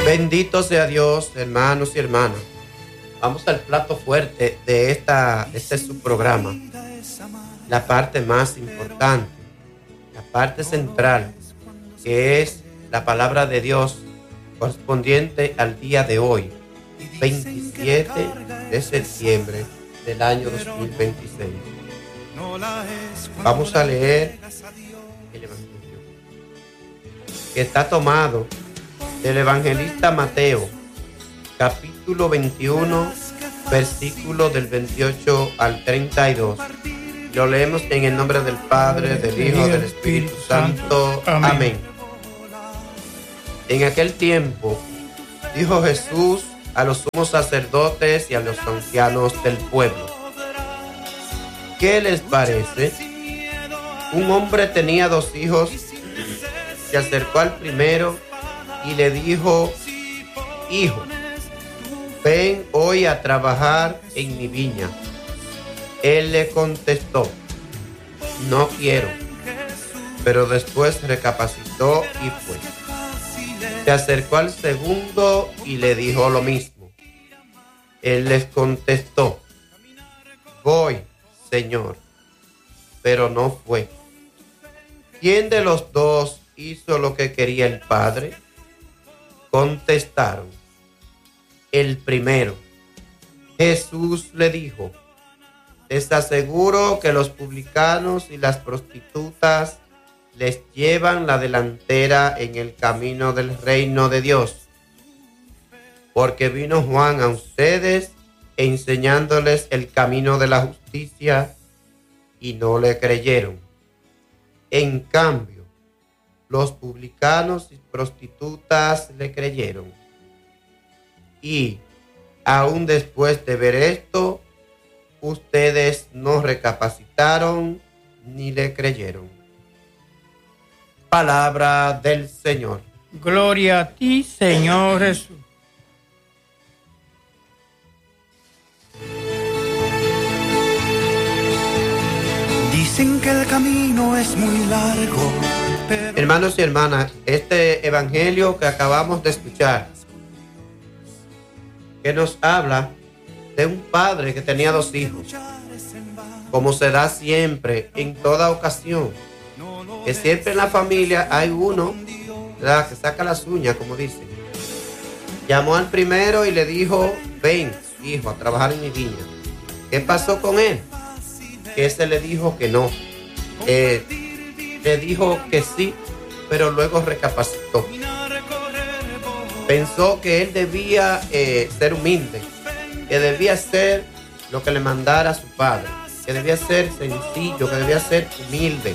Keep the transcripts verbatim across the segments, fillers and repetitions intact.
Bendito sea Dios, hermanos y hermanas. Vamos al plato fuerte de esta, este es su programa. La parte más importante, la parte central, que es la palabra de Dios correspondiente al día de hoy, veintisiete de septiembre del año dos mil veintiséis. Vamos a leer el Evangelio, que está tomado del evangelista Mateo, capítulo veintiuno, versículo del veintiocho al treinta y dos. Lo leemos en el nombre del Padre, del Hijo, del Espíritu Santo. Amén. En aquel tiempo dijo Jesús a los sumos sacerdotes y a los ancianos del pueblo: ¿qué les parece? Un hombre tenía dos hijos. Se acercó al primero y le dijo: hijo, ven hoy a trabajar en mi viña. Él le contestó: no quiero. Pero después recapacitó y fue. Se acercó al segundo y le dijo lo mismo. Él les contestó: voy, Señor. Pero no fue. ¿Quién de los dos hizo lo que quería el padre? Contestaron: el primero. Jesús le dijo: les aseguro que los publicanos y las prostitutas les llevan la delantera en el camino del reino de Dios. Porque vino Juan a ustedes enseñándoles el camino de la justicia y no le creyeron. En cambio, los publicanos y prostitutas le creyeron. Y aún después de ver esto, ustedes no recapacitaron ni le creyeron. Palabra del Señor. Gloria a ti, Señor Jesús. Dicen que el camino es muy largo, pero... Hermanos y hermanas, este evangelio que acabamos de escuchar, que nos habla de un padre que tenía dos hijos, como se da siempre, en toda ocasión, que siempre en la familia hay uno, ¿verdad?, que saca las uñas, como dicen. Llamó al primero y le dijo: ven, hijo, a trabajar en mi viña. ¿Qué pasó con él? Que ese le dijo que no. Eh, le dijo que sí, pero luego recapacitó. Pensó que él debía eh, ser humilde, que debía hacer lo que le mandara su padre, que debía ser sencillo, que debía ser humilde.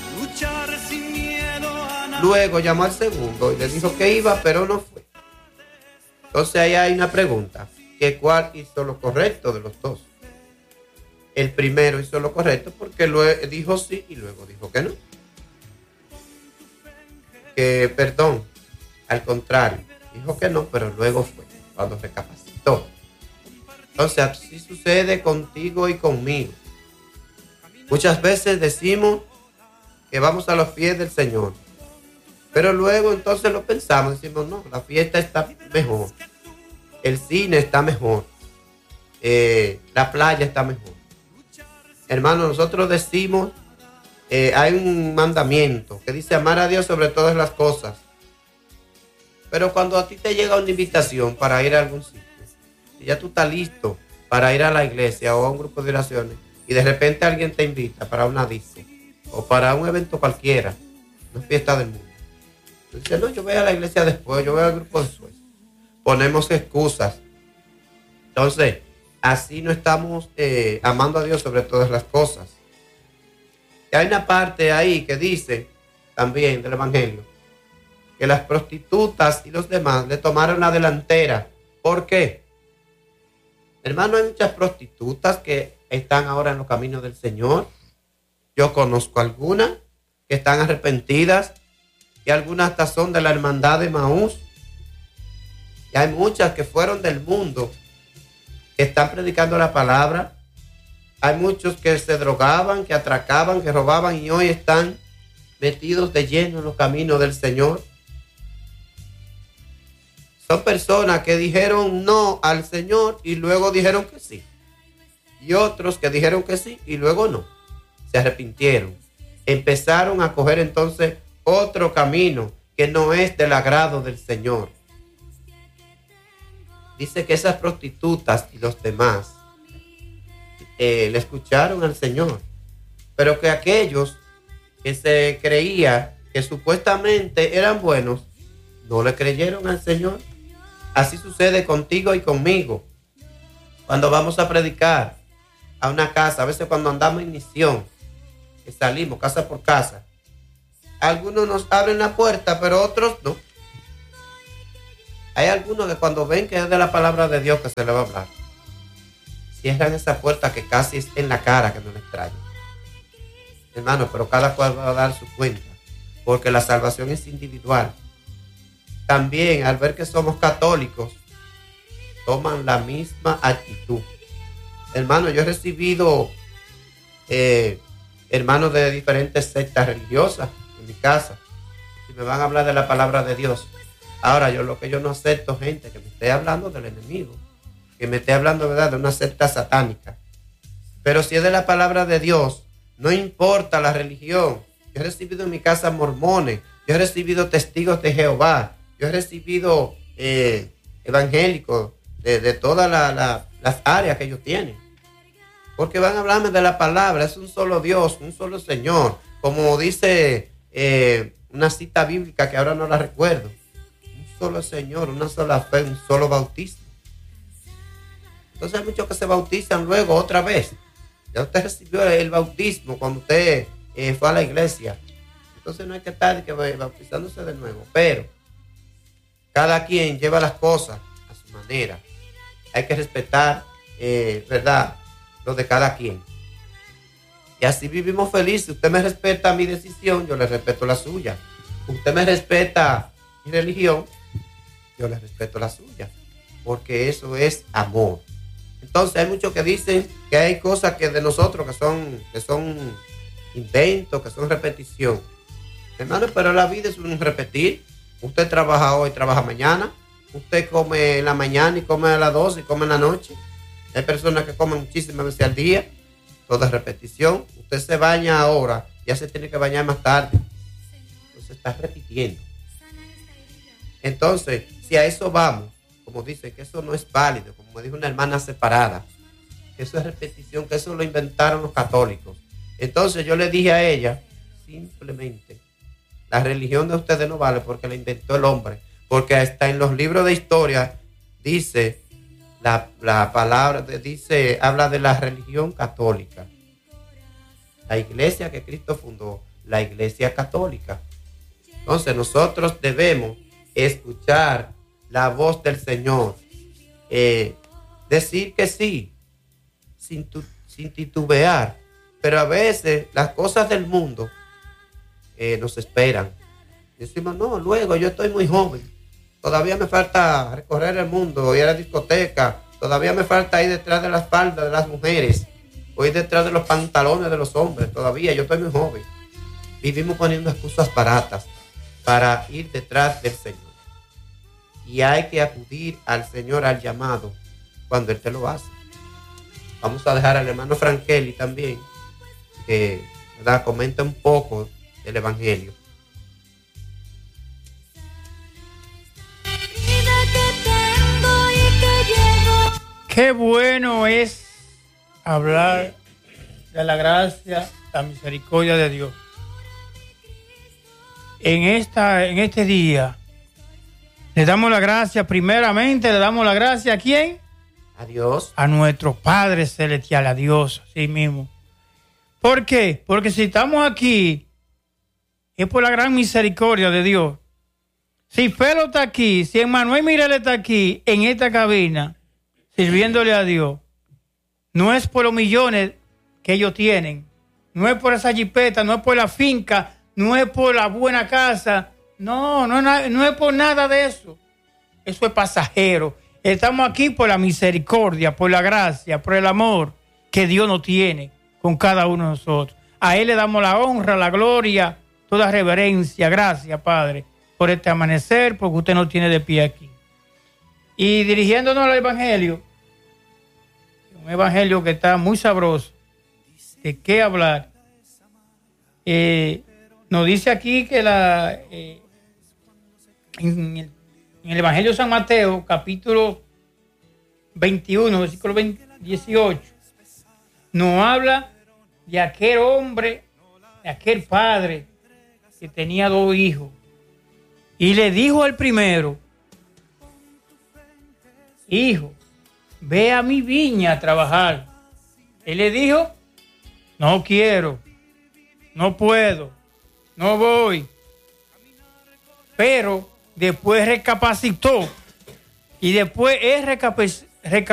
Luego llamó al segundo y le dijo que iba, pero no fue. Entonces ahí hay una pregunta: ¿que cuál hizo lo correcto de los dos? El primero hizo lo correcto porque luego dijo sí y luego dijo que no. Que, perdón, al contrario, dijo que no, pero luego fue, cuando recapacitó. Entonces así sucede contigo y conmigo. Muchas veces decimos que vamos a los pies del Señor, pero luego entonces lo pensamos, decimos: no, la fiesta está mejor, el cine está mejor, eh, la playa está mejor. Hermanos, nosotros decimos, eh, hay un mandamiento que dice amar a Dios sobre todas las cosas. Pero cuando a ti te llega una invitación para ir a algún sitio, y ya tú estás listo para ir a la iglesia o a un grupo de oraciones, y de repente alguien te invita para una disco o para un evento cualquiera, una fiesta del mundo, tú dices: no, yo voy a la iglesia después, yo voy al grupo después. Ponemos excusas. Entonces, así no estamos eh, amando a Dios sobre todas las cosas. Y hay una parte ahí que dice también del evangelio que las prostitutas y los demás le tomaron la delantera. ¿Por qué? Hermano, hay muchas prostitutas que están ahora en los caminos del Señor. Yo conozco algunas que están arrepentidas y algunas hasta son de la hermandad de Maús. Y hay muchas que fueron del mundo, que están predicando la palabra. Hay muchos que se drogaban, que atracaban, que robaban y hoy están metidos de lleno en los caminos del Señor. Son personas que dijeron no al Señor y luego dijeron que sí. Y otros que dijeron que sí y luego no. Se arrepintieron. Empezaron a coger entonces otro camino que no es del agrado del Señor. Dice que esas prostitutas y los demás eh, le escucharon al Señor, pero que aquellos que se creía que supuestamente eran buenos, no le creyeron al Señor. Así sucede contigo y conmigo. Cuando vamos a predicar a una casa, a veces cuando andamos en misión, que salimos casa por casa, algunos nos abren la puerta, pero otros no. Hay algunos que cuando ven que es de la palabra de Dios que se le va a hablar, cierran esa puerta que casi es en la cara, que no les extraña. Hermano, pero cada cual va a dar su cuenta, porque la salvación es individual. También al ver que somos católicos, toman la misma actitud. Hermano, yo he recibido eh, hermanos de diferentes sectas religiosas en mi casa, y me van a hablar de la palabra de Dios. Ahora, yo lo que yo no acepto, gente, que me esté hablando del enemigo, que me esté hablando, ¿verdad?, de una secta satánica. Pero si es de la palabra de Dios, no importa la religión. Yo he recibido en mi casa mormones, yo he recibido testigos de Jehová, yo he recibido eh, evangélicos de, de todas la, la, las áreas que ellos tienen. Porque van a hablarme de la palabra, es un solo Dios, un solo Señor. Como dice eh, una cita bíblica que ahora no la recuerdo. Un solo Señor, una sola fe, un solo bautismo. Entonces hay muchos que se bautizan luego otra vez. Ya usted recibió el bautismo cuando usted eh, fue a la iglesia. Entonces no hay que estar que bautizándose de nuevo. Pero cada quien lleva las cosas a su manera. Hay que respetar, eh, ¿verdad?, lo de cada quien. Y así vivimos felices. Usted me respeta mi decisión, yo le respeto la suya. Usted me respeta mi religión, yo le respeto la suya. Porque eso es amor. Entonces hay muchos que dicen que hay cosas que de nosotros que son, que son inventos, que son repetición. Hermano, pero la vida es un repetir. Usted trabaja hoy, trabaja mañana. Usted come en la mañana y come a las doce y come en la noche. Hay personas que comen muchísimas veces al día. Todo es repetición. Usted se baña ahora, ya se tiene que bañar más tarde. Entonces está repitiendo. Entonces, si a eso vamos, como dice, que eso no es válido, como me dijo una hermana separada, que eso es repetición, que eso lo inventaron los católicos. Entonces yo le dije a ella, simplemente, la religión de ustedes no vale porque la inventó el hombre, porque hasta en los libros de historia dice, la, la palabra, dice, habla de la religión católica. La iglesia que Cristo fundó, la iglesia católica. Entonces nosotros debemos escuchar la voz del Señor, eh, decir que sí, sin, tu, sin titubear, pero a veces las cosas del mundo eh, nos esperan. Decimos, no, luego yo estoy muy joven, todavía me falta recorrer el mundo, ir a la discoteca, todavía me falta ir detrás de las faldas de las mujeres, o ir detrás de los pantalones de los hombres, todavía yo estoy muy joven. Vivimos poniendo excusas baratas para ir detrás del Señor. Y hay que acudir al Señor, al llamado, cuando Él te lo hace. Vamos a dejar al hermano Frankeli también, que, ¿verdad?, comenta un poco del Evangelio. Qué bueno es hablar de la gracia, la misericordia de Dios. En, esta, en este día, le damos la gracia, primeramente le damos la gracia ¿a quién? A Dios. A nuestro Padre Celestial, a Dios, así mismo. ¿Por qué? Porque si estamos aquí, es por la gran misericordia de Dios. Si Felo está aquí, si Emmanuel Mirel está aquí, en esta cabina, sirviéndole a Dios, no es por los millones que ellos tienen, no es por esa jipeta, no es por la finca, no es por la buena casa, no, no, no es por nada de eso. Eso es pasajero. Estamos aquí por la misericordia, por la gracia, por el amor que Dios nos tiene con cada uno de nosotros. A Él le damos la honra, la gloria, toda reverencia. Gracias, Padre, por este amanecer, porque usted nos tiene de pie aquí. Y dirigiéndonos al Evangelio, un Evangelio que está muy sabroso, de qué hablar. Eh, nos dice aquí que la, eh, en, el, en el Evangelio de San Mateo, capítulo veintiuno, versículo veinte, dieciocho, nos habla de aquel hombre, de aquel padre que tenía dos hijos. Y le dijo al primero: hijo, ve a mi viña a trabajar. Él le dijo: no quiero, no puedo, no voy. Pero después recapacitó y después él recapacitó